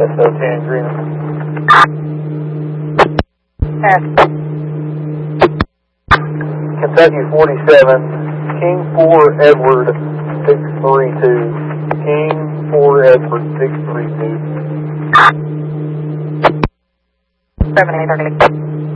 SO10 Green. Kentucky 47, King 4 Edward 632. King 4 Edward 632. 7830.